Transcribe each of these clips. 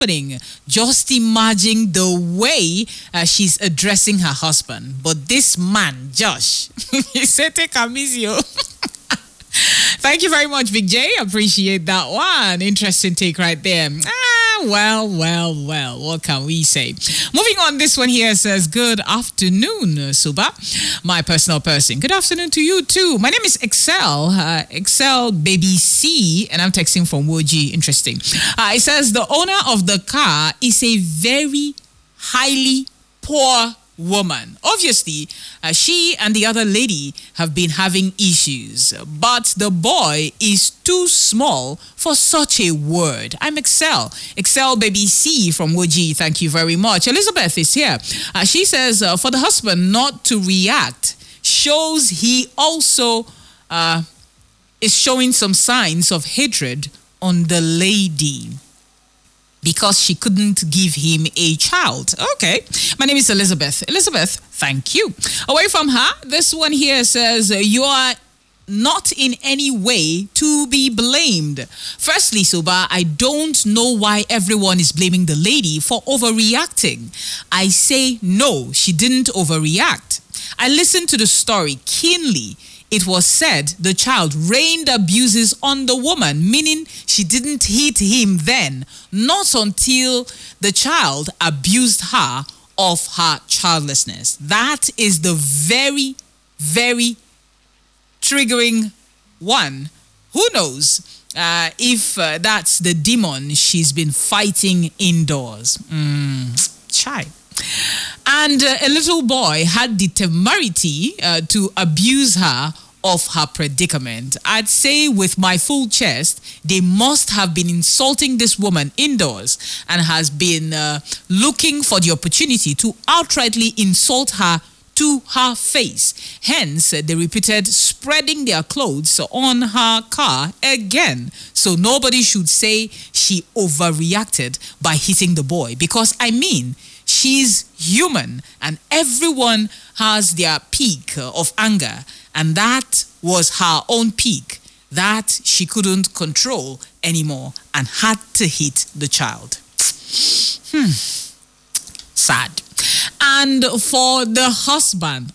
happening. Just imagine the way she's addressing her husband. But this man, Josh, he said, take a miss you. Thank you very much, Big J. Appreciate that one. Interesting take right there. Well. What can we say? Moving on, this one here says, good afternoon, Suba, my personal person. Good afternoon to you too. My name is Excel, Excel Baby C, and I'm texting from Woji. Interesting. It says, the owner of the car is a very highly poor woman. Obviously, she and the other lady have been having issues, but the boy is too small for such a word. I'm Excel Baby C from Woji. Thank you very much. Elizabeth is here. She says, for the husband not to react shows he also is showing some signs of hatred on the lady, because she couldn't give him a child. Okay. My name is Elizabeth. Elizabeth, thank you. Away from her, this one here says, you are not in any way to be blamed. Firstly, Suba, I don't know why everyone is blaming the lady for overreacting. I say no, she didn't overreact. I listened to the story keenly. It was said the child rained abuses on the woman, meaning she didn't hit him then, not until the child abused her of her childlessness. That is the very, very triggering one. Who knows if that's the demon she's been fighting indoors. Chai. And a little boy had the temerity to abuse her of her predicament. I'd say with my full chest, they must have been insulting this woman indoors and has been looking for the opportunity to outrightly insult her to her face. Hence, they repeated spreading their clothes on her car again. So nobody should say she overreacted by hitting the boy, because I mean, she's human and everyone has their peak of anger, and that was her own peak that she couldn't control anymore and had to hit the child. Sad. And for the husband,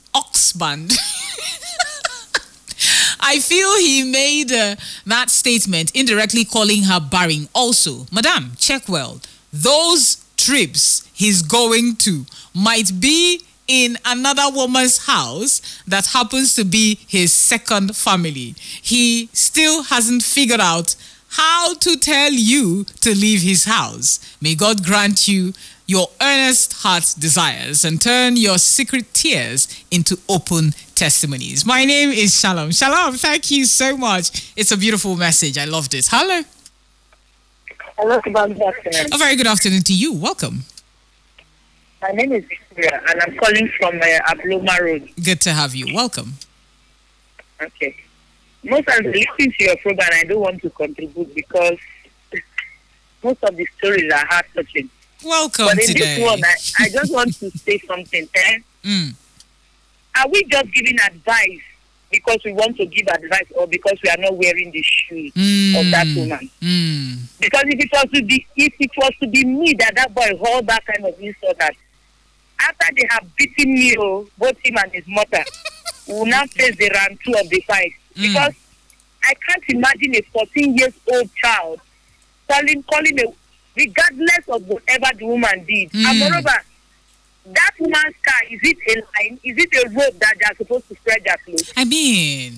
I feel he made that statement indirectly calling her barren also. Madam, check well. Those trips he's going to might be in another woman's house that happens to be his second family. He still hasn't figured out how to tell you to leave his house. May God grant you your earnest heart desires and turn your secret tears into open testimonies. My name is Shalom. Shalom, thank you so much. It's a beautiful message. I loved it. Hello. Hello, good afternoon. A very good afternoon to you. Welcome. My name is Victoria, and I'm calling from Abloma Road. Good to have you. Welcome. Okay. Most of the listening to your program, I don't want to contribute because most of the stories are heart-touching. Welcome but in today. this one, I just want to say something. Are we just giving advice because we want to give advice, or because we are not wearing the shoes of that woman? Because if it was to be me that boy hold that kind of insult, that after they have beaten me, both him and his mother, we will now face the round two of the fight. Because I can't imagine a 14-year-old child calling a, regardless of whatever the woman did. And moreover, that woman's car, is it a line? Is it a rope that they are supposed to spread their clothes? I mean,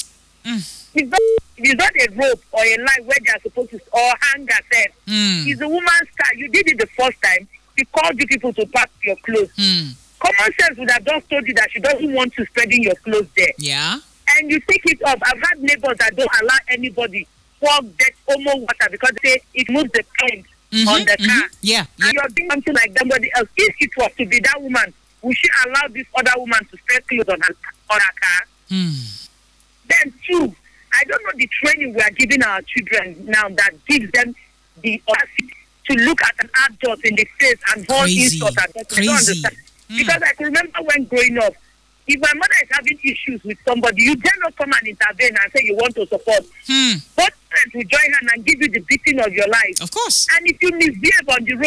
it's not a rope or a line where they are supposed to, or hang herself. It's a woman's car. You did it the first time. She called you people to pack your clothes. Common sense would have just told you that she doesn't want you spreading your clothes there. Yeah. And you take it off. I've had neighbors that don't allow anybody pour that Omo water because they say it moves the paint on the car. Yeah. And you're doing something like somebody else. If it was to be that woman, would she allow this other woman to spread clothes on her car? Then two, I don't know the training we are giving our children now that gives them the audacity to look at an adult in the face and hold insult at them. I don't understand. Because I can remember when growing up, if my mother is having issues with somebody, you dare not come and intervene and say you want to support. Both parents will join hand and give you the beating of your life. Of course. And if you misbehave on the road,